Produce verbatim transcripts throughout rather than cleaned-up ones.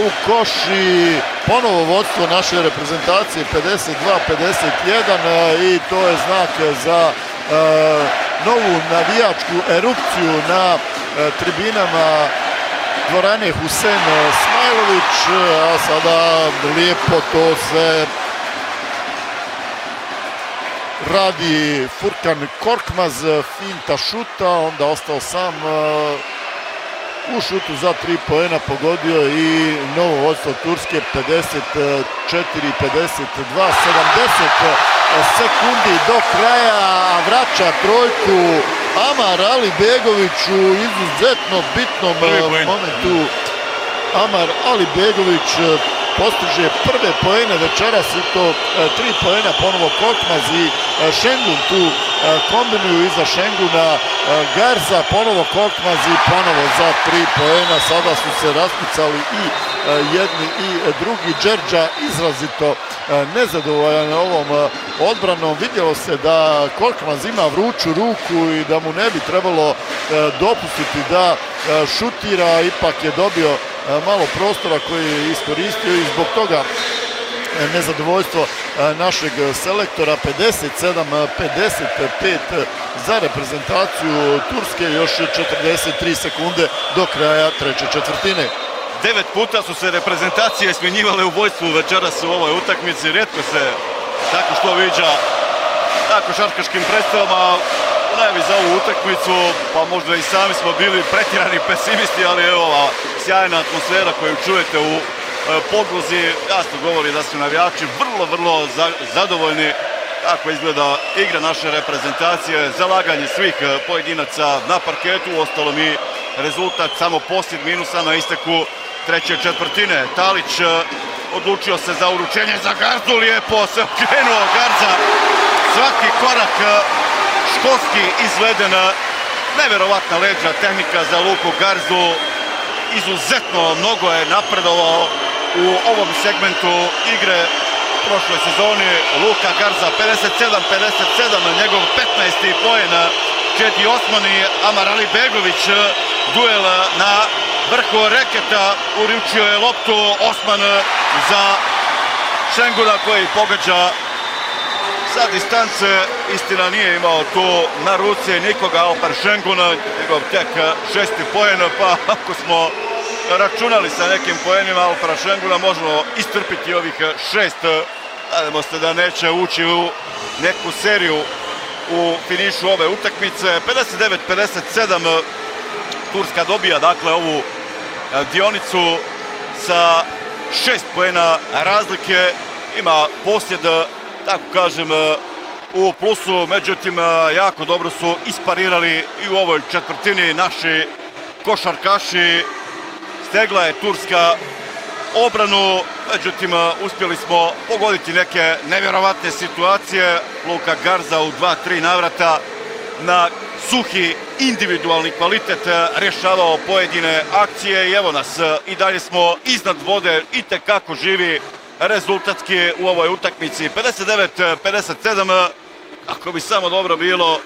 u koš i ponovo vodstvo naše reprezentacije pedeset dva pedeset jedan i to je znak za uh, novu navijačku erupciju na uh, tribinama dvorane Husein Smajlović, a sada lijepo to se radi Furkan Korkmaz, finta šuta, onda ostao sam u šutu za tri poena, pogodio i novo vodstvo Turske pedeset četiri pedeset dva, sedamdeset sekundi do kraja, a vraća trojku Amar Alibegović u izuzetno bitnom momentu. Amar Alibegović postiže prve poene večeras i to tri poena, ponovo Korkmaz i Šengun tu kombinuju iza Šenguna. Garza, ponovo Korkmaz i ponovo za tri poena. Sada su se raspucali i jedni i drugi. Đerđa izrazito nezadovoljan ovom odbranom. Vidjelo se da Korkmaz ima vruću ruku i da mu ne bi trebalo dopustiti da šutira. Ipak je dobio malo prostora koji je iskoristio i zbog toga nezadovoljstvo našeg selektora. Pedeset sedam pedeset pet za reprezentaciju Turske, još četrdeset tri sekunde do kraja treće četvrtine. Devet puta su se reprezentacije smjenjivale u vojstvu večeras u ovoj utakmici. Rijetko se tako što viđa na košarkaškim predstavama. Najvi za ovu utakmicu, pa možda i sami smo bili pretjerani pesimisti, ali evo ova sjajna atmosfera koju čujete u podlozi jasno govori da su navijači vrlo, vrlo zadovoljni kako izgleda igra naše reprezentacije, zalaganje svih pojedinaca na parketu, uostalom i rezultat samo posljednjeg minusa na isteku treće četvrtine. Talić odlučio se za uručenje za Garzu, lijepo se okrenuo Garza, svaki korak školski izveden, neverovatna leđa tehnika za Luku Garzu, izuzetno mnogo je napredovao u ovom segmentu igre prošloj sezoni. Luka Garza pedeset sedam pedeset sedam, njegov petnaesti poen. Čedi Osman i Amar Alibegović, duel na vrhu reketa, uručio je loptu Osman za Šenguna koji pogađa sa distance. Istina nije imao tu na ruci nikoga, Alper Šengun, njegov tek šesti poen, pa ako smo računali sa nekim poenima Alpera Šenguna, možemo istrpiti ovih šest. Nadamo se da neće ući u neku seriju u finišu ove utakmice. pedeset devet pedeset sedam, Turska dobija dakle ovu dionicu sa šest poena razlike. Ima posjed, tako kažem, u plusu, međutim jako dobro su isparirali i u ovoj četvrtini naši košarkaši. Stegla je Turska obranu, međutim uspjeli smo pogoditi neke nevjerovatne situacije. Luka Garza u dva tri navrata na suhi individualni kvalitet rješavao pojedine akcije i evo nas, i dalje smo iznad vode, i tekako živi rezultatski u ovoj utakmici. pedeset devet pedeset sedam, ako bi samo dobro bilo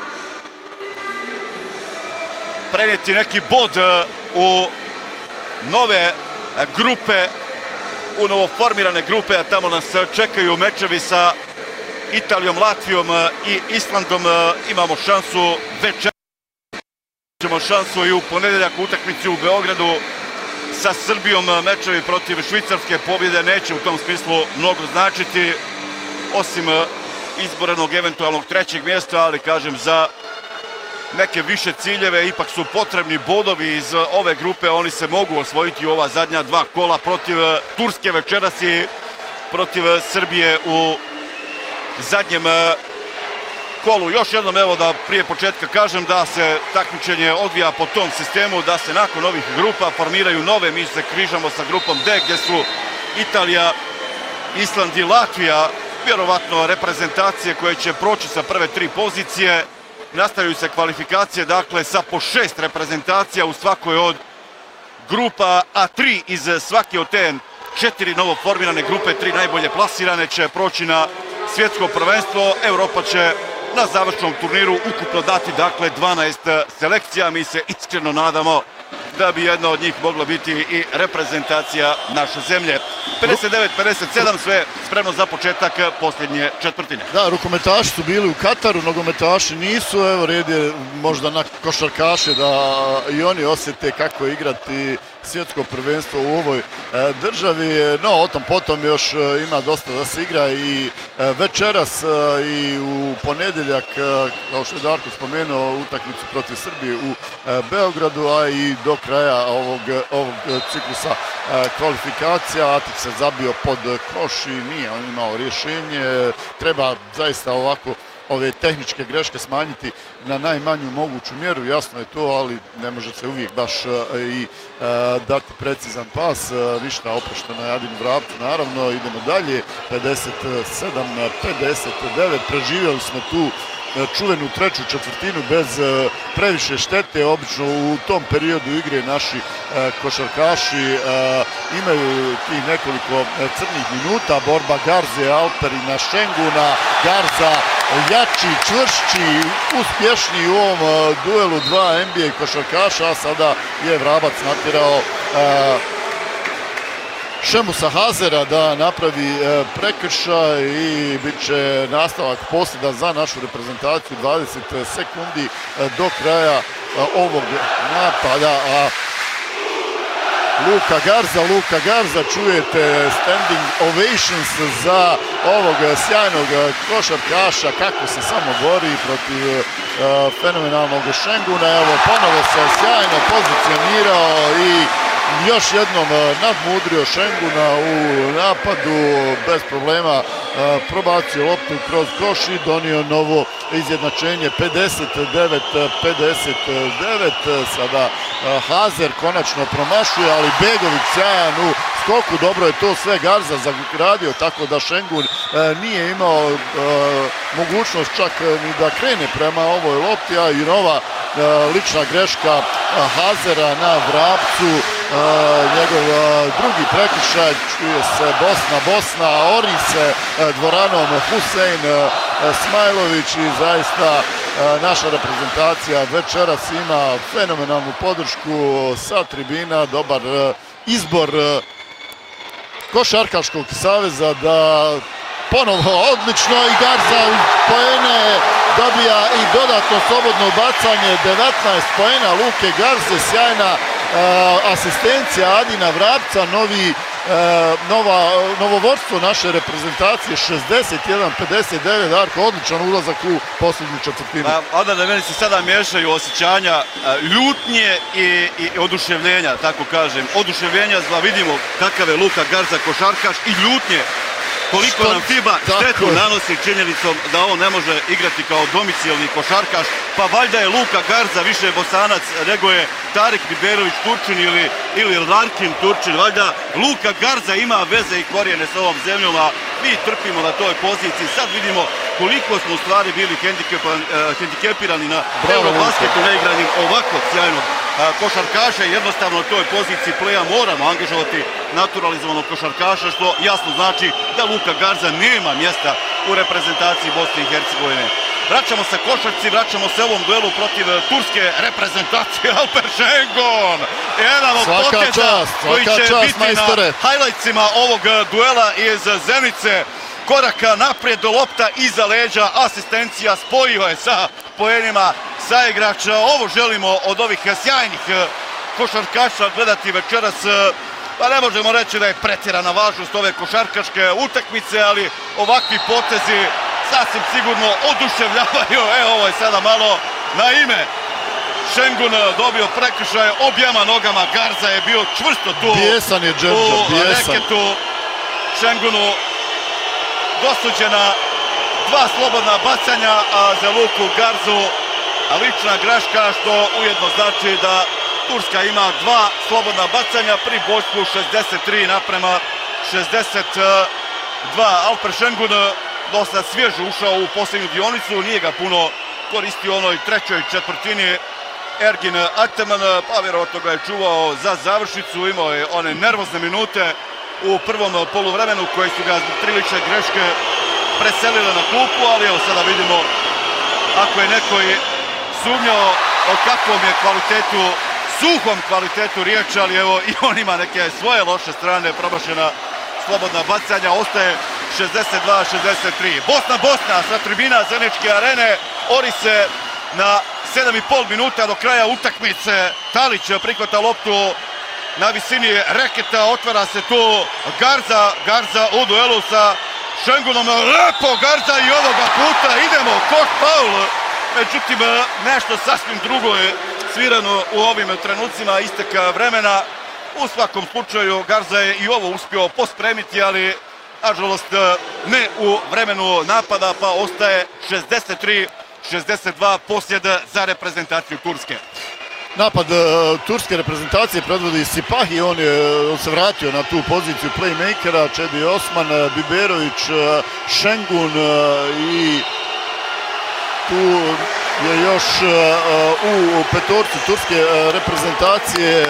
prenijeti neki bod u nove grupe, u novoformirane grupe, a tamo nas čekaju mečevi sa Italijom, Latvijom i Islandom. Imamo šansu večer, ćemo šansu i u ponedjeljak utakmici u Beogradu sa Srbijom. Mečevi protiv Švicarske, pobjede neće u tom smislu mnogo značiti, osim izborenog eventualnog trećeg mjesta, ali kažem za neke više ciljeve ipak su potrebni bodovi iz ove grupe. Oni se mogu osvojiti u ova zadnja dva kola protiv Turske večeras i protiv Srbije u zadnjem kolu. Još jednom evo da prije početka kažem da se takmičenje odvija po tom sistemu, da se nakon ovih grupa formiraju nove. Mi se križamo sa grupom D gdje su Italija, Island i Latvija, vjerovatno reprezentacije koje će proći sa prve tri pozicije. Nastavljaju se kvalifikacije, dakle, sa po šest reprezentacija u svakoj od grupa, a tri iz svake od te četiri novoformirane grupe, tri najbolje plasirane će proći na svjetsko prvenstvo. Europa će na završnom turniru ukupno dati, dakle, dvanaest selekcija. Mi se iskreno nadamo da bi jedna od njih mogla biti i reprezentacija naše zemlje. pedeset devet pedeset sedam, sve spremno za početak posljednje četvrtine. Da, rukometaši su bili u Kataru, nogometaši nisu, evo red je možda na košarkaše da i oni osjete kako je igrati svjetsko prvenstvo u ovoj državi, no o tom potom još ima dosta da se igra i večeras i u ponedjeljak, kao što je Darko spomenuo, utakmicu protiv Srbije u Beogradu, a i do kraja ovog, ovog ciklusa kvalifikacija. Atik se zabio pod koš i nije on imao rješenje. Treba zaista ovako ove tehničke greške smanjiti na najmanju moguću mjeru, jasno je to, ali ne može se uvijek baš i dati precizan pas. Ništa oprošteno Adinu Vrapcu, naravno, idemo dalje, pedeset sedam pedeset devet, preživjeli smo tu čuvenu treću četvrtinu bez previše štete. Obično u tom periodu igre naši košarkaši imaju ti nekoliko crnih minuta. Borba Garze, Alperina, Šenguna. Garza jači, čvršći, uspješniji u ovom duelu dva N B A košarkaša, a sada je Vrabac natjerao Šemusa Hazera da napravi prekršaj i bit će nastavak posljedan za našu reprezentaciju. dvadeset sekundi do kraja ovog napada, a Luka Garza, Luka Garza, čujete standing ovations za ovog sjajnog košarkaša, kako se samo bori protiv fenomenalnog Šenguna. Evo, ponovo se sjajno pozicionirao i još jednom nadmudrio Šenguna u napadu, bez problema probacio loptu kroz koš i donio novo izjednačenje. pedeset devet pedeset devet, sada Hazer konačno promašuje, ali Begović sjajan u skoku, dobro je to sve Garza zagradio, tako da Šengun nije imao mogućnost čak ni da krene prema ovoj lopti, a i nova lična greška Hazera na Vrapcu, njegov drugi prekršaj, čuje se Bosna, Bosna, ori se dvoranom Husein Smajlović i zaista naša reprezentacija večeras ima fenomenalnu podršku sa tribina, dobar izbor Košarkaškog saveza da ponovo odlično i Garza uz poene dobija i dodatno slobodno bacanje, devetnaest poena Luke Garze, sjajna asistencija Adina Vrapca, novi nova, novovodstvo naše reprezentacije, šezdeset jedan pedeset devet, Darko, odličan ulazak u posljednju četvrtinu. Pa, onda da meni se sada miješaju osjećanja ljutnje i, i oduševljenja, tako kažem. Oduševljenja zva, vidimo kakav je Luka Garza košarkaš, i ljutnje koliko nam FIBA štetu nanosi činjenicom da on ne može igrati kao domicilni košarkaš, pa valjda je Luka Garza više Bosanac nego je Tarik Biberović Turčin ili, ili Larkin Turčin. Valjda Luka Garza ima veze i korijene s ovom zemljom, a mi trpimo na toj poziciji. Sad vidimo koliko smo u stvari bili hendikepirani na Eurobasketu neigranjem ovako sjajnog košarkaša. Jednostavno na toj poziciji playa moramo angažovati naturalizovanog košarkaša, što jasno znači da Luka Garza nema mjesta u reprezentaciji Bosne i Hercegovine. Vraćamo se košarci, vraćamo se ovom duelu protiv turske reprezentacije. Alper Šengun, jedan od poteza koji će biti na highlightsima ovog duela iz Zenice. Koraka naprijed do lopta iza leđa, asistencija, spojio je sa poenima saigrača. Ovo želimo od ovih sjajnih košarkaša gledati večeras. Pa ne možemo reći da je pretjerana važnost ove košarkaške utakmice, ali ovakvi potezi sasvim sigurno oduševljavaju. E, ovo je sada malo na ime. Šengun dobio prekršaj objema nogama, Garza je bio čvrsto tu bijesan je Đerđa, u reketu. Šengunu dosuđena dva slobodna bacanja za Luku Garzu, a lična greška, što ujedno znači da Turska ima dva slobodna bacanja pri vodstvu šezdeset tri naprema šezdeset dva. Alper Šengun dosta svježo ušao u posljednju dionicu, nije ga puno koristio u onoj trećoj četvrtini. Ergin Ataman, pa vjerovatno ga je čuvao za završnicu, imao je one nervozne minute u prvom poluvremenu koje su ga zbog tri lične greške preselile na klupu, ali evo sada vidimo, ako je neko sumnjao o kakvom je kvalitetu suhom kvalitetu riječi, ali evo i on ima neke svoje loše strane, promašena slobodna bacanja, ostaje šezdeset dva šezdeset tri. Bosna, Bosna sa tribina Zeničke arene, ori se na sedam i pol minuta do kraja utakmice. Talić prihvata loptu na visini reketa, otvara se tu Garza, Garza u duelu sa Šengunom, lepo Garza i ovoga puta idemo, kod faul, međutim nešto sasvim drugo je svirano u ovim trenucima isteka vremena. U svakom slučaju Garza je i ovo uspio pospremiti, ali nažalost ne u vremenu napada, pa ostaje šezdeset tri šezdeset dva posjed za reprezentaciju Turske. Napad uh, turske reprezentacije predvodi Sipahi, on, je, on se vratio na tu poziciju playmakera, Čedi Osman, Biberović, uh, Šengun uh, i tu je još uh, u petorcu turske uh, reprezentacije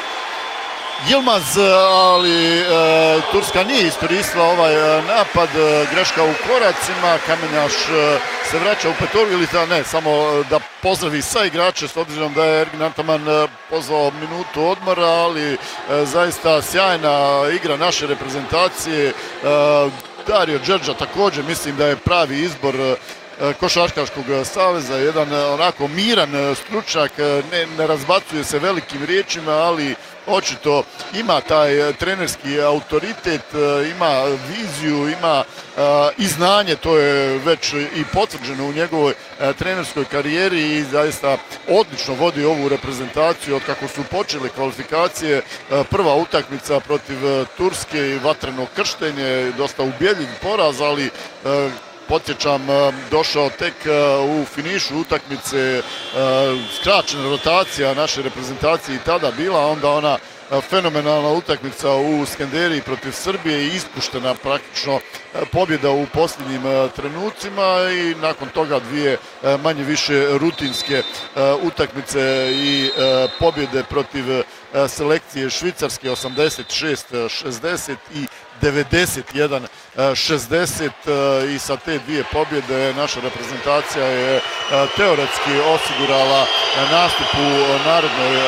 Yilmaz, ali uh, Turska nije iskoristila ovaj uh, napad, uh, greška u koracima, Kamenjaš uh, se vraća u petorku, ili da ne, samo uh, da pozdravi sa igrače, s obzirom da je Ergin Ataman uh, pozvao minutu odmora, ali uh, zaista sjajna igra naše reprezentacije. Uh, Dario Đerđa također mislim da je pravi izbor uh, Košarkaškog saveza, jedan onako miran stručnjak, ne, ne razbacuje se velikim riječima, ali očito ima taj trenerski autoritet, ima viziju, ima uh, i znanje, to je već i potvrđeno u njegovoj uh, trenerskoj karijeri i zaista odlično vodi ovu reprezentaciju od kako su počele kvalifikacije. Uh, prva utakmica protiv uh, Turske i vatreno krštenje, dosta ubjedljiv poraz, ali uh, podsjećam, došao tek u finišu utakmice, skraćena rotacija naše reprezentacije i tada bila, onda ona fenomenalna utakmica u Skenderiji protiv Srbije i ispuštena praktično pobjeda u posljednjim trenucima i nakon toga dvije manje više rutinske utakmice i pobjede protiv selekcije Švicarske osamdeset šest šezdeset i devedeset jedan šezdeset i sa te dvije pobjede naša reprezentacija je teoretski osigurala nastup u narednoj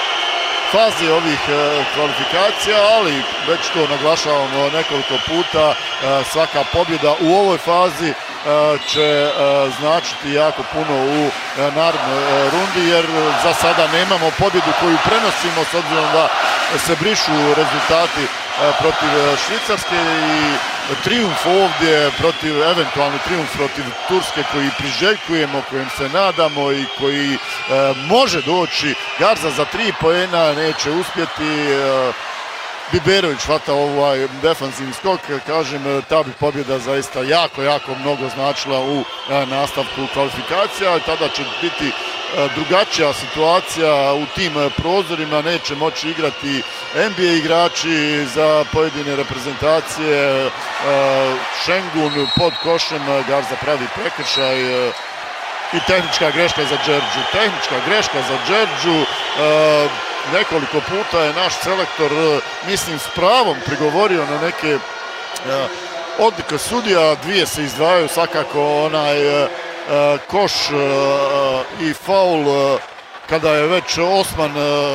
fazi ovih kvalifikacija, ali već to naglašavamo nekoliko puta, svaka pobjeda u ovoj fazi će značiti jako puno u narednoj rundi, jer za sada nemamo pobjedu koju prenosimo s obzirom da se brišu rezultati protiv Švicarske i trijumf ovdje, protiv, eventualni trijumf protiv Turske koji priželjkujemo, kojem se nadamo i koji e, može doći. Garza za tri poena neće uspjeti. E, Biberović hvata ovaj defanzivni skok, kažem, ta bi pobjeda zaista jako, jako mnogo značila u e, nastavku kvalifikacija. Tada će biti drugačija situacija u tim prozorima, neće moći igrati N B A igrači za pojedine reprezentacije. Šengun pod košem, Garza pravi prekršaj i tehnička greška za Đerđu. Tehnička greška za Đerđu. Nekoliko puta je naš selektor, mislim, s pravom prigovorio na neke odlike sudija, dvije se izdvajaju, svakako onaj koš i faul kada je već Osman,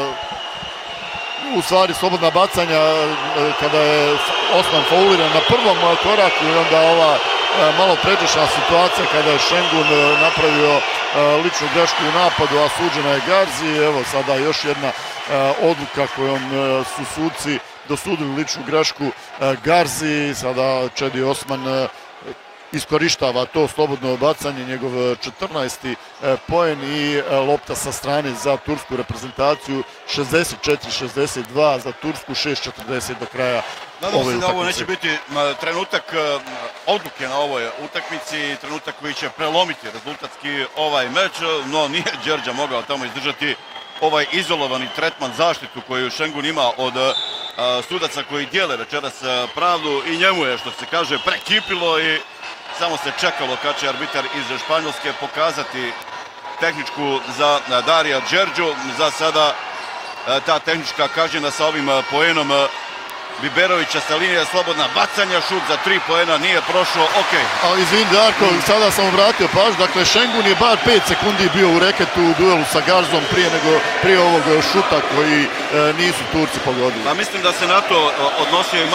u stvari slobodna bacanja, kada je Osman fauliran na prvom koraku i onda ova malo pređešna situacija kada je Šengun napravio ličnu grešku u napadu, a suđena je Garzi. Evo sada još jedna odluka kojom su suci dosudili ličnu grešku Garzi. Sada Čedi Osman iskorištava to slobodno bacanje, njegov četrnaesti poen i lopta sa strane za tursku reprezentaciju, šezdeset četiri šezdeset dva za Tursku, šest četrdeset do kraja ove utakmice. Nadam se da ovo neće biti trenutak odluke na ovoj utakmici, trenutak koji će prelomiti rezultatski ovaj meč, no nije Đerđa mogao tamo izdržati ovaj izolovani tretman, zaštitu koju Šengun ima od sudaca koji dijele večeras pravdu i njemu je, što se kaže, prekipilo i samo se čekalo kad će arbitar iz Španjolske pokazati tehničku za Darija Đerđu. Za sada ta tehnička kažnjena sa ovim poenom Biberovića sa linije slobodna bacanja, šut za tri poena, nije prošlo, ok. Ali izvin Darko, sada sam obratio pažnju, dakle Šengun je bar pet sekundi bio u reketu u duelu sa Garzom prije nego prije ovog šuta koji e, nisu Turci pogodili. Pa mislim da se na to odnosio i